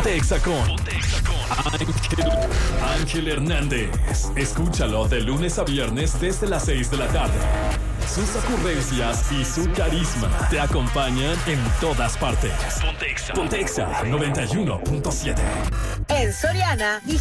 Ponte Exa con Ángel Hernández. Escúchalo de lunes a viernes desde las 6 de la tarde. Sus ocurrencias y su carisma te acompañan en todas partes. Ponte Exa 91.7. En Soriana,